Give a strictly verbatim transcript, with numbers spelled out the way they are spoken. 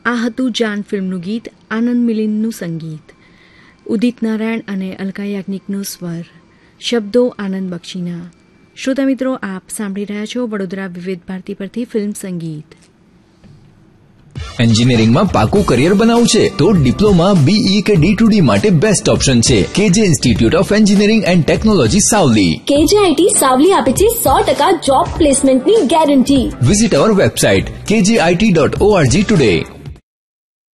આ હતું જાન ફિલ્મનું ગીત, આનંદ મિલિંદનું સંગીત, ઉદિત નારાયણ અને અલકા યાજ્ઞિકનો સ્વર, શબ્દો આનંદ બક્ષીના. શ્રોતા મિત્રો, આપ સાંભળી રહ્યા છો વડોદરા વિવિધ ભારતી પરથી ફિલ્મ સંગીત. એન્જિનિયરિંગમાં પાકું કરિયર બનાવવું છે તો ડિપ્લોમા, બીઈ કે ડી ટુ ડી માટે બેસ્ટ ઓપ્શન છે કેજે institute of engineering and technology Savli. કેજે આઈટી સાવલી આપે છે સો ટકા જોબ પ્લેસમેન્ટની ગેરંટી. વિઝિટ અવર વેબસાઇટ કેજે આઈટી ડોટ ઓઆરજી ટુડે.